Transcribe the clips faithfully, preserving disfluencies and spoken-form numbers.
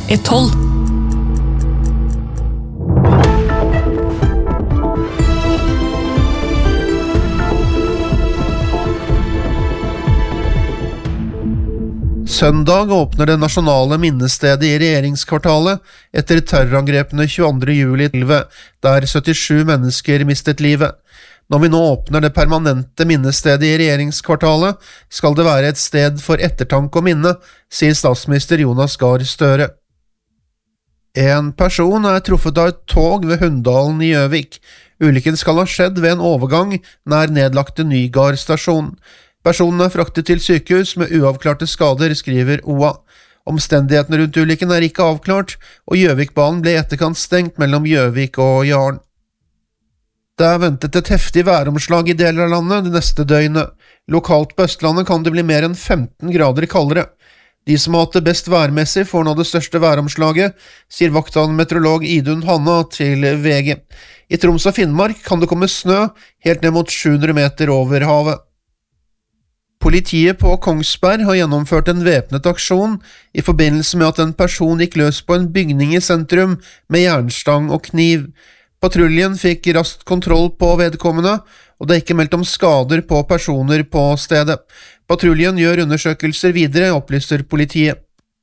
er tolv. Søndag åpner det nasjonale minnestedet i regjeringskvartalet etter terrorangrepene tjueandre juli, der syttisju mennesker mistet livet. Når vi nå åpner det permanente minnestedet i regjeringskvartalet, skal det være et sted for ettertanke og minne, sier statsminister Jonas Gahr Støre. En person er truffet av et tog ved Hunndalen i Gjøvik. Ulykken skal ha skjedd ved en overgang nær nedlagte Nygard stasjon. Personen er fraktet til sykehus med uavklarte skader, skriver O A. Omstendighetene rundt ulykken er ikke avklart, og Gjøvikbanen ble i etterkant stengt mellom Gjøvik og Jaren. Det er ventet et heftig væromslag i deler av landet det neste døgnet. Lokalt på Østlandet kan det bli mer enn femten grader kaldere. De som har hatt det best værmessig får nå det største væromslaget, sier vakthavende meteorolog Idun Hanna til V G. I Troms og Finnmark kan det komme snø helt ned mot sju hundre meter over havet. Politiet på Kongsberg har gjennomført en væpnet aksjon i forbindelse med at en person gikk løs på en bygning i sentrum med jernstang og kniv. Patruljen fikk raskt kontroll på vedkommende, og det er ikke meldt om skader på personer på stedet. Patruljen gjør undersøkelser videre, opplyser politiet.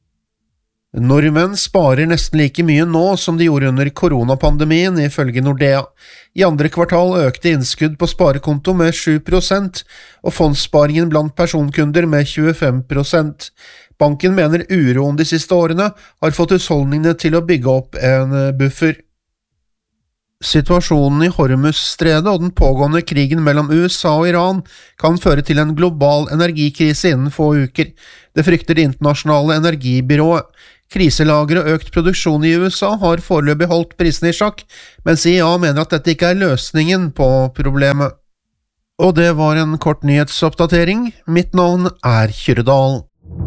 Nordmenn sparer nesten like mye nå som de gjorde under koronapandemien, ifølge Nordea. I andre kvartal økte innskudd på sparekonto med sju prosent, og fondssparingen blant personkunder med tjuefem prosent. Banken mener uroen de siste årene har fått husholdningene til å bygge opp en buffer. Situasjonen i Hormuzstredet og den pågående krigen mellom U S A og Iran kan føre til en global energikrise innen få uker. Det frykter det internasjonale energibyrået. Kriselagre og økt produksjon i U S A har foreløpig holdt prisene i sjakk, mens I E A mener at dette ikke er løsningen på problemet. Og det var en kort nyhetsoppdatering. Mitt navn er Kyrredal.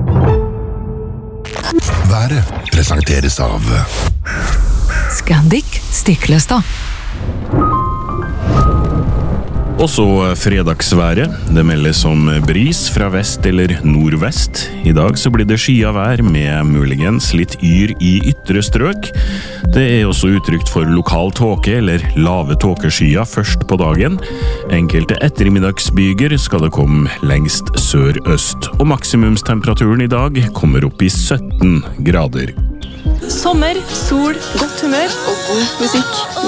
Været presenteres av Scandic Stiklestad. Også fredagsværet. Det meldes om bris fra vest eller nordvest. I dag så blir det skyet vær med muligens litt yr i ytre strøk. Det er også uttrykt for lokal tåke eller lave tåkeskyer først på dagen. Enkelte ettermiddagsbyger skal det komme lengst sør-øst, og maksimumstemperaturen i dag kommer opp i sytten grader. Sommer, sol, godt humør og god musikk.